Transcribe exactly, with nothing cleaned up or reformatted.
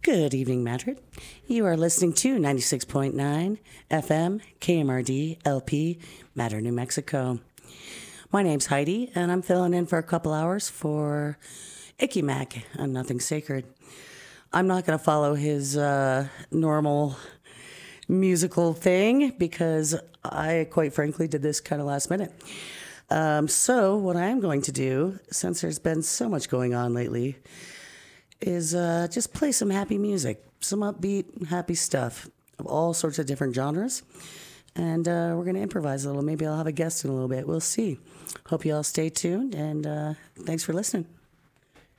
Good evening, Madrid. You are listening to ninety-six point nine F M K M R D L P, Madrid, New Mexico. My name's Heidi, and I'm filling in for a couple hours for Icky Mac on Nothing Sacred. I'm not going to follow his uh, normal musical thing because I, quite frankly, did this kind of last minute. Um, so what I am going to do, since there's been so much going on lately, is uh, just play some happy music, some upbeat, happy stuff of all sorts of different genres. And uh, we're going to improvise a little. Maybe I'll have a guest in a little bit. We'll see. Hope you all stay tuned, and uh, thanks for listening.